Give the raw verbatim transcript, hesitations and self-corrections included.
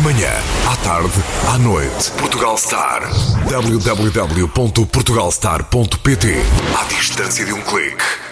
manhã, à tarde, à noite. Portugal Star. w w w ponto portugal star ponto p t. À distância de um clique.